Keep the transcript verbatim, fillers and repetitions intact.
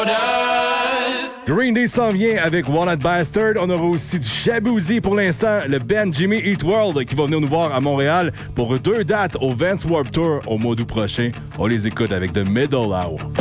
Green Day s'en vient avec Walnut Bastard. On aura aussi du Shaboozey pour l'instant, le band Jimmy Eat World qui va venir nous voir à Montréal pour deux dates au Vans Warped Tour au mois d'août prochain. On les écoute avec The Middle Hour.